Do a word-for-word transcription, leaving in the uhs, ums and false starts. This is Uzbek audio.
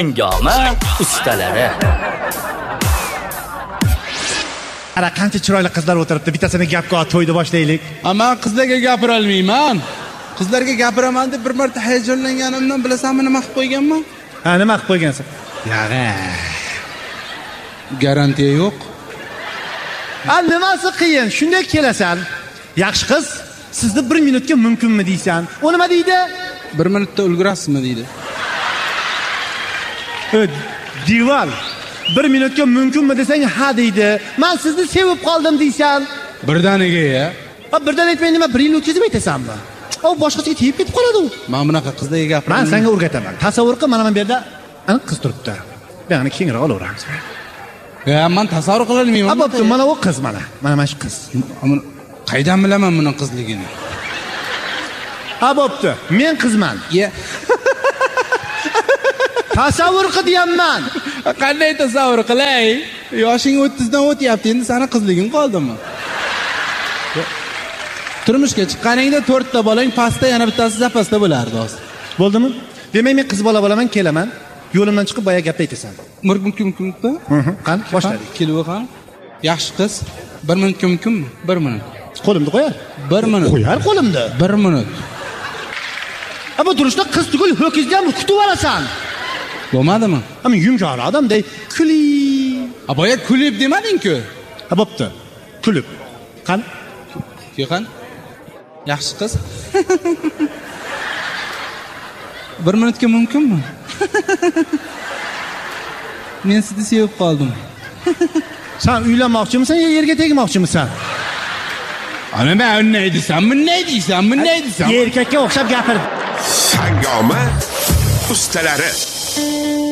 Hangoma ustalari. Ara qancha chiroyli qizlar o'tiribdi. Bittasini gapga to'yda boshlaylik. Amma qizlarga gapira olmayman. Qizlarga gapiraman deb bir marta hayajonlanganimdan bilasanmi nima qilib qo'yganman? Ha, nima qilib qo'ygansan? Yag'a. Garantiya yo'q. Ha, nimasi qiyin? Shunday kelasan. Yaxshi qiz, sizni bir minutga mumkinmi deysan? O nima deydi? bir minutda ulgurasizmi deydi. Dival. bir minutga mumkinmi desang ha deydi. Men sizni sevib qoldim deysan. Birdaniga ya. Ha, birdan aytmay nima bir yil o'tkazib aytasanmi? O boshqasiga tegib ketib qoladi u. Men bunaqa qizlarga gapiraman. Men senga o'rgataman. Tasavvur qil, mana men bu yerda aniq qiz turibdi. Buni kengroq olaveramiz. Ya, men tasavvur qila olmayman. Ha, bo'pti, mana u qiz mana. Mana mana shu qiz. Qaydan bilaman buning qizligini? Ha, bo'pti. Men qizman. Ya. Tasavvur qil deyapman. Qanday tasavvur qilay? Yoshing o'ttizdan o'tyapti, endi seni qizliging qoldimi? Turmushga chiqqaningda to'rtta bolang pastda, yana bittasi zapasda bo'lardi hozir. Bo'ldimi? Demak, men qiz bola bo'laman, kelaman. Yo'limdan chiqib boya gapni aytasan. Mumkin mumkinmi? Mhm. Qani, boshladik. Kelib qani. Yaxshi qiz. bir minutga mumkinmi? bir minut. Qo'limni qo'yar. bir minut. Qo'yar qo'limni. bir minut. Ha, bu turishda qiz tugul ho'kizni ham kutib olasan. Bo'lmadimi? Ha, men yumshoq odamday kuli. Ha, boya kulib demading-ku. Ha, bo'pti. Kulib. Qani? Yo'qan. Yaxshi qiz. bir minutga mumkinmi? Men sizni sevib qoldim. Sen uylanmoqchimisan yo yerga tegmoqchimisan? Ana men unday desam, bunday desam, bunday desam. Erkakka o'xshab gapir. Hangoma ustalari.